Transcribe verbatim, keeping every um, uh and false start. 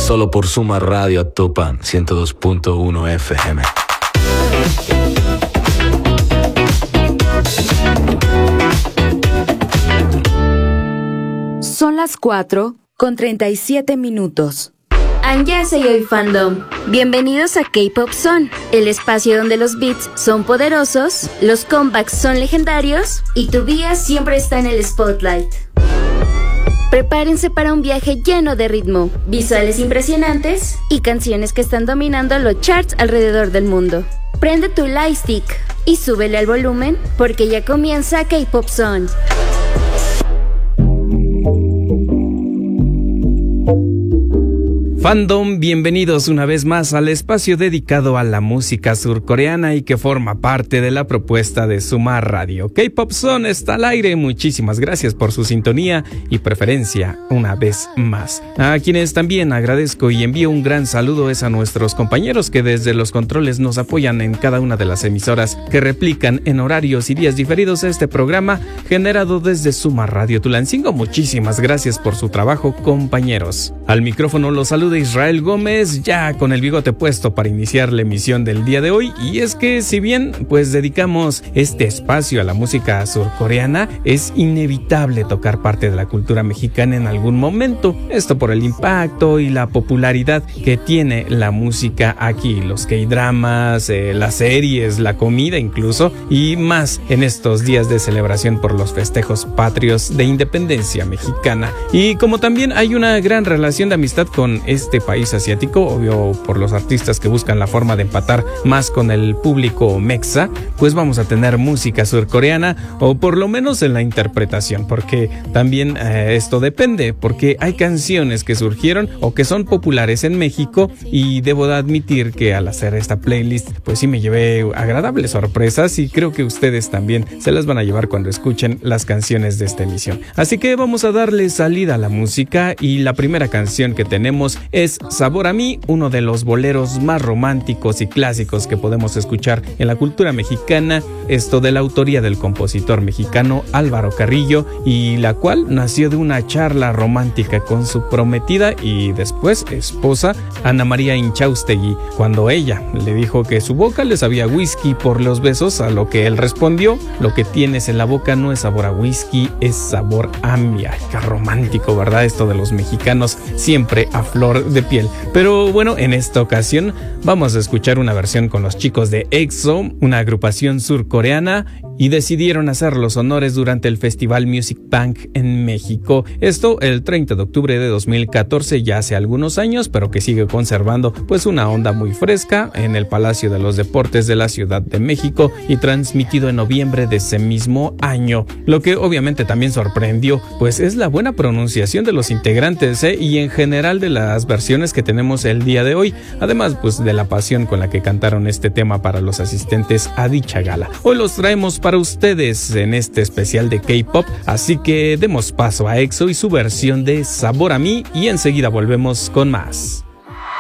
Solo por Suma Radio a Topan ciento dos punto uno F M. Son las cuatro con treinta y siete minutos. Anyase Yoy Fandom. Bienvenidos a K-Pop Zone, el espacio donde los beats son poderosos, los comebacks son legendarios y tu día siempre está en el spotlight. Prepárense para un viaje lleno de ritmo, visuales impresionantes y canciones que están dominando los charts alrededor del mundo. Prende tu lightstick y súbele al volumen porque ya comienza K-Pop Zone. Fandom, bienvenidos una vez más al espacio dedicado a la música surcoreana y que forma parte de la propuesta de Suma Radio. K-Pop Zone está al aire, muchísimas gracias por su sintonía y preferencia una vez más. A quienes también agradezco y envío un gran saludo es a nuestros compañeros que desde los controles nos apoyan en cada una de las emisoras que replican en horarios y días diferidos este programa generado desde Suma Radio Tulancingo. Muchísimas gracias por su trabajo, compañeros. Al micrófono los saluda Israel Gómez, ya con el bigote puesto para iniciar la emisión del día de hoy. Y es que si bien pues dedicamos este espacio a la música surcoreana, es inevitable tocar parte de la cultura mexicana en algún momento. Esto por el impacto y la popularidad que tiene la música aquí, los K-dramas, eh, las series, la comida incluso, y más en estos días de celebración por los festejos patrios de independencia mexicana. Y como también hay una gran relación de amistad con este país asiático, obvio por los artistas que buscan la forma de empatar más con el público mexa, pues vamos a tener música surcoreana, o por lo menos en la interpretación, porque también eh, esto depende, porque hay canciones que surgieron o que son populares en México, y debo de admitir que al hacer esta playlist pues sí me llevé agradables sorpresas, y creo que ustedes también se las van a llevar cuando escuchen las canciones de esta emisión. Así que vamos a darle salida a la música, y la primera canción que tenemos es Sabor a mí, uno de los boleros más románticos y clásicos que podemos escuchar en la cultura mexicana, esto de la autoría del compositor mexicano Álvaro Carrillo, y la cual nació de una charla romántica con su prometida y después esposa Ana María Inchaustegui, cuando ella le dijo que su boca le sabía whisky por los besos, a lo que él respondió: lo que tienes en la boca no es sabor a whisky, es sabor a mí. Ay, qué romántico, ¿verdad? Esto de los mexicanos siempre a flor de piel. Pero bueno, en esta ocasión vamos a escuchar una versión con los chicos de EXO, una agrupación surcoreana, y decidieron hacer los honores durante el Festival Music Bank en México. Esto el treinta de octubre de dos mil catorce, ya hace algunos años, pero que sigue conservando pues una onda muy fresca en el Palacio de los Deportes de la Ciudad de México, y transmitido en noviembre de ese mismo año. Lo que obviamente también sorprendió pues es la buena pronunciación de los integrantes, ¿eh? y en general de las versiones que tenemos el día de hoy, además pues de la pasión con la que cantaron este tema para los asistentes a dicha gala. Hoy los traemos para ustedes en este especial de K-Pop, así que demos paso a EXO y su versión de Sabor a mí, y enseguida volvemos con más.